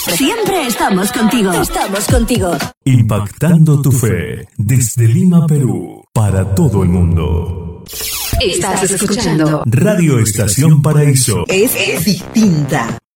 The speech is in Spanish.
Siempre estamos contigo. Estamos contigo. Impactando tu fe desde Lima, Perú, para todo el mundo. Estás escuchando Radio Estación Paraíso. Es distinta.